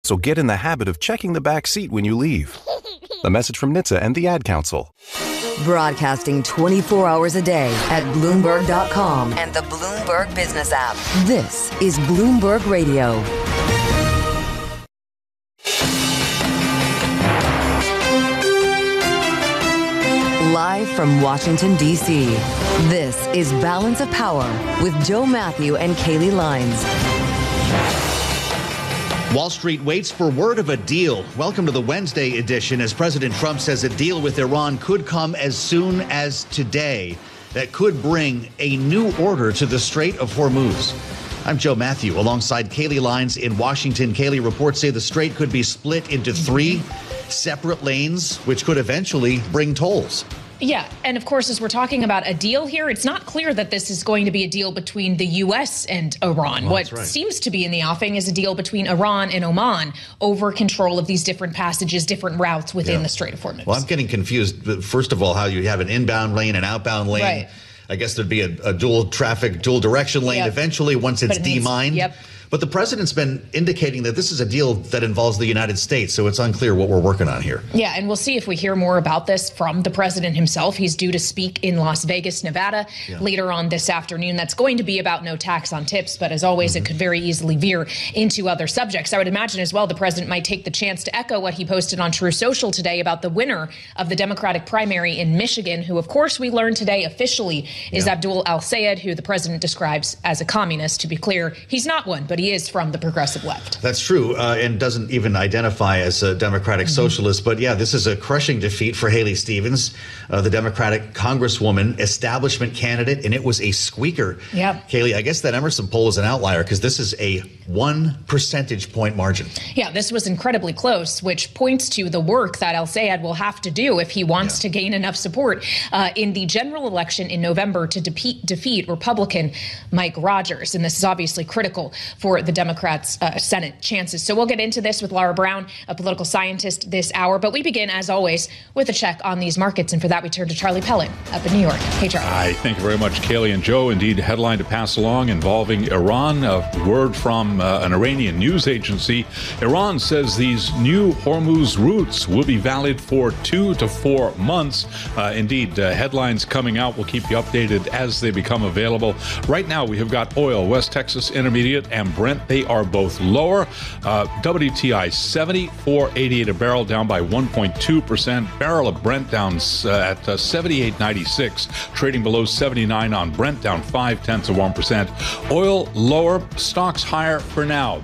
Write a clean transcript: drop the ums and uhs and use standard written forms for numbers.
So get in the habit of checking the back seat when you leave. A message from NHTSA and the Ad Council. Broadcasting 24 hours a day at Bloomberg.com and the Bloomberg Business app. This is Bloomberg Radio. Live from Washington, D.C., this is Balance of Power with Joe Matthew and Kaylee Lines. Wall Street waits for word of a deal. Welcome to the Wednesday edition, as President Trump says a deal with Iran could come as soon as today that could bring a new order to the Strait of Hormuz. I'm Joe Matthew alongside Kaylee Lines in Washington. Kaylee, reports say the strait could be split into 3 separate lanes, which could eventually bring tolls. Yeah. And of course, as we're talking about a deal here, it's not clear that this is going to be a deal between the U.S. and Iran. Well, what seems to be in the offing is a deal between Iran and Oman over control of these different passages, different routes within the Strait of Hormuz. Well, I'm getting confused. First of all, how you have an inbound lane and outbound lane. Right. I guess there'd be a dual traffic, dual direction lane eventually once it's demined. But the president's been indicating that this is a deal that involves the United States, so it's unclear what we're working on here. Yeah, and we'll see if we hear more about this from the president himself. He's due to speak in Las Vegas, Nevada, later on this afternoon. That's going to be about no tax on tips, but as always, it could very easily veer into other subjects. I would imagine as well the president might take the chance to echo what he posted on True Social today about the winner of the Democratic primary in Michigan, who, of course, we learned today officially is Abdul al-Sayed, who the president describes as a communist. To be clear, he's not one, but he is from the progressive left. That's true, and doesn't even identify as a Democratic socialist. But yeah, this is a crushing defeat for Haley Stevens, the Democratic congresswoman, establishment candidate, and it was a squeaker. Yeah. Kaylee, I guess that Emerson poll is an outlier because this is a 1 percentage point margin. Yeah, this was incredibly close, which points to the work that al-Sayed will have to do if he wants to gain enough support in the general election in November to defeat Republican Mike Rogers. And this is obviously critical for the Democrats' Senate chances. So we'll get into this with Laura Brown, a political scientist, this hour. But we begin, as always, with a check on these markets. And for that, we turn to Charlie Pellet up in New York. Hey, Charlie. Hi, thank you very much, Kaylee and Joe. Indeed, headline to pass along involving Iran. A word from an Iranian news agency. Iran says these new Hormuz routes will be valid for 2 to 4 months. Indeed, headlines coming out. We'll keep you updated as they become available. Right now, we have got oil, West Texas Intermediate, and Brent. They are both lower. WTI 74.88 a barrel, down by 1.2%. Barrel of Brent down at 78.96, trading below 79 on Brent, down 0.5%. Oil lower, stocks higher for now.